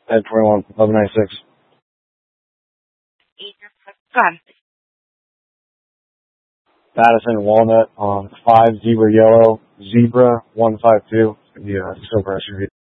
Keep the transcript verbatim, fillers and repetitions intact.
Ed twenty-one, eleven ninety-six. Go on. Madison Walnut on five Zebra Yellow Zebra one five two. The uh, silver S U V.